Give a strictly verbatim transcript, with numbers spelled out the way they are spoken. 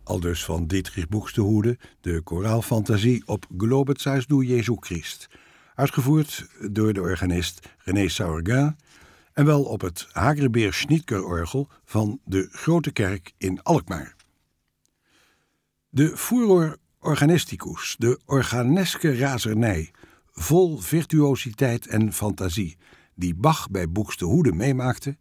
aldus van Dietrich Buxtehude, de koraalfantasie op Globet Sais du Jesu Christ, uitgevoerd door de organist René Sauerguin en wel op het Hagerebeer Schnitger-orgel van de Grote Kerk in Alkmaar. De Furor Organisticus, de organeske razernij, vol virtuositeit en fantasie, die Bach bij Buxtehude meemaakte,